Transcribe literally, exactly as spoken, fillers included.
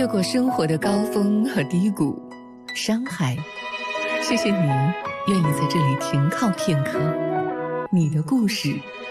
越过生活的高峰和低谷，伤害。谢谢你愿意在这里停靠片刻，你的故事